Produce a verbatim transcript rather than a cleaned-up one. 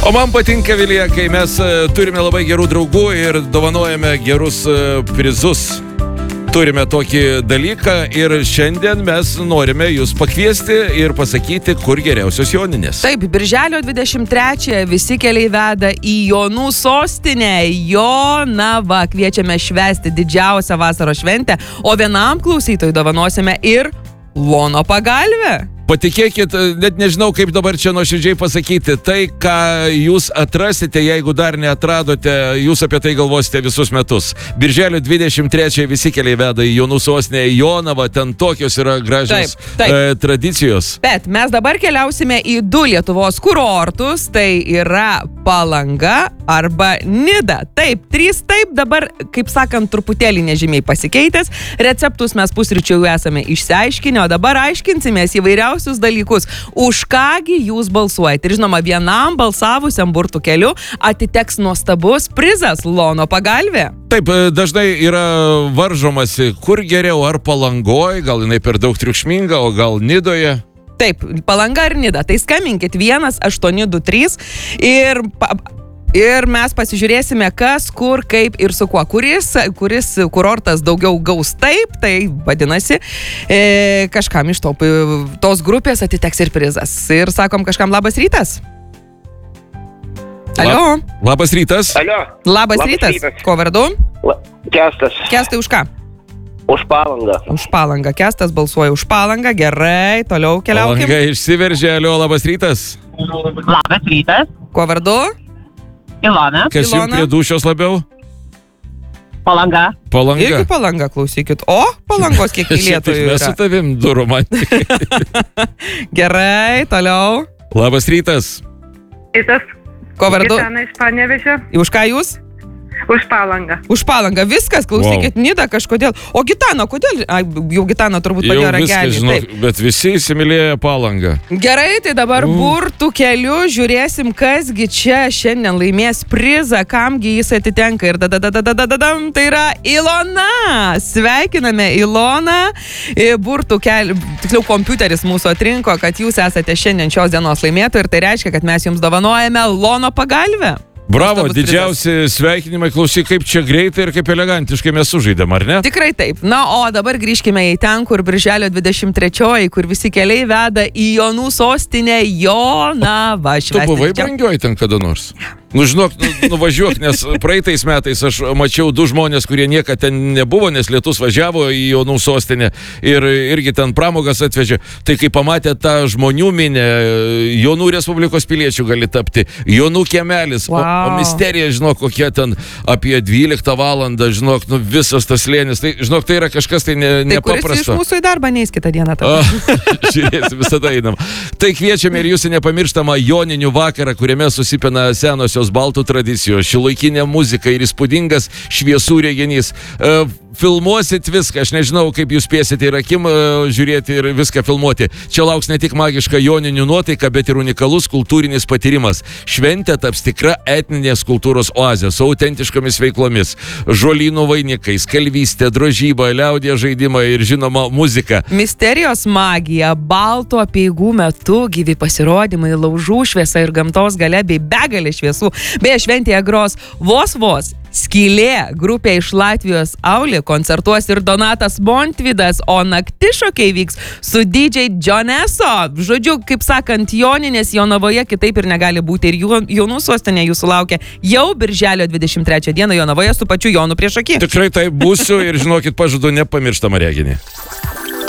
O man patinka, Vilija, kai mes turime labai gerų draugų ir dovanojame gerus prizus. Turime tokį dalyką ir šiandien mes norime jūs pakviesti ir pasakyti, kur geriausios joninės. Taip, birželio dvidešimt trečiąją visi keliai veda į Jonų sostinę, Jonavą. Kviečiame švęsti didžiausią vasaros šventę, o vienam klausytojui dovanosime ir lono pagalvę. Patikėkit, net nežinau, kaip dabar čia nuoširdžiai pasakyti. Tai, ką jūs atrasite, jeigu dar neatradote, jūs apie tai galvosite visus metus. Birželio dvidešimt trečiąją visi keliai veda į Jonų sostinę, į Jonavą, ten tokios yra gražios taip, taip. E, tradicijos. Bet mes dabar keliausime į du Lietuvos kurortus, tai yra Palanga arba Nida. Taip, trys taip, dabar, kaip sakant, truputėlį nežymiai pasikeitęs. Receptus mes pusryčių jau esame išsiaiškinę, o dabar aiškinsimės įvairiausių dalykus, už kągi jūs balsuojate. Ir žinoma, vienam balsavusiam burtų keliu atiteks nuostabus prizas lono pagalvė. Taip, dažnai yra varžomasi, kur geriau, ar Palangoj, gal jinai per daug triukšminga, o gal Nidoje. Taip, Palanga ar Nida. Tai skambinkit vienas aštuoni du trys ir... Pa, Ir mes pasižiūrėsime, kas, kur, kaip ir su kuo. Kuris, kuris kurortas daugiau gaus taip, tai vadinasi, e, kažkam iš to, tos grupės atiteks ir prizas. Ir sakom kažkam labas rytas. Alio. Lab, labas rytas. Alio. Labas, labas rytas. rytas. Ko vardu? La, Kestas. Kestai už ką? Už Palangą. Už Palangą. Kestas balsuoja už Palangą. Gerai, toliau keliaukim. Palanga išsiveržė. Alio, labas rytas. Labas rytas. Ko vardu? Ilona. Kas jums prie dūšios labiau? Palanga. Palanga. Irgi Palanga, klausykit. O, Palangos kiek mylėtojų yra. Mes su tavim, du romantikai. Gerai, toliau. Labas rytas. Rytas. Ko vardu? Gitana iš Panevėžio. Už ką jūs? Už Palangą. Už Palangą. Viskas, klausykit, wow. Nida kažkodėl. O Gitana, kodėl? A, jau Gitana turbūt padėjo ragelį. Jau viskas, žinok, bet visi įsimylėjo Palangą. Gerai, tai dabar uh. burtų keliu žiūrėsim, kasgi čia šiandien laimės prizą, kamgi jis atitenka. Ir dadadadadadadam, tai yra Ilona. Sveikiname Iloną. Burtų keliu, tiksliau kompiuteris mūsų atrinko, kad jūs esate šiandien šios dienos laimėtojai ir tai reiškia, kad mes jums dovanojame lono pagalvę. Bravo, didžiausi sveikinimai, klausyk, kaip čia greitai ir kaip elegantiškai mes sužaidėm, ar ne? Tikrai taip. Na, o dabar grįžkime į ten, kur birželio dvidešimt trečioji, kur visi keliai veda į Jonų sostinę Jonavą. Tu buvai brangioj ten kada nors? Nu, žinok, nu, nuvažiuok, nes praeitais metais aš mačiau du žmonės, kurie niekada ten nebuvo, nes lietus važiavo į Jonų sostinę ir irgi ten pramogas atvežė. Tai kai pamatė tą žmonių minę, Jonų Respublikos piliečių gali tapti, Jonų kiemelis, wow. o, o misterija, žinok, kokie ten apie dvyliktą valandą, žinok, nu visas tas lėnis. Tai, žinok, tai yra kažkas tai ne, tai nepaprasto. Tai kuris iš mūsų į darbą neis kitą dieną? Žiūrėsim, visada einam. Tai kviečiame ir jūsų nepamirštamą joninių vakarą, kuriame susipina senosios baltų tradicijos, šiuolaikinė muzika ir įspūdingas šviesų reginys. Uh, filmuosit viską, aš nežinau, kaip jūs spėsite ir akim uh, žiūrėti ir viską filmuoti. Čia lauks ne tik magiška joninių nuotaika, bet ir unikalus kultūrinis patyrimas. Šventė taps tikra etninės kultūros oazė su autentiškomis veiklomis. Žolynų vainikais, kalvystė, drožyba, liaudės žaidimai ir žinoma muzika. Misterijos magija, baltų apeigų metu gyvi pasirodymai, laužų šviesa ir gamtos galia bei begalė šviesų. Beje, šventėje gros vos vos Skylė, grupė iš Latvijos Auli, koncertuos ir Donatas Montvydas, o naktišokiai vyks su D J Joneso. Žodžiu, kaip sakant, joninės Jonavoje kitaip ir negali būti. Ir Jonų sostinė jūsų laukia jau birželio dvidešimt trečią dieną Jonavoje su pačiu Jonu priešaky. Tikrai taip būsiu ir žinokit, pažadu nepamirštamą reginį.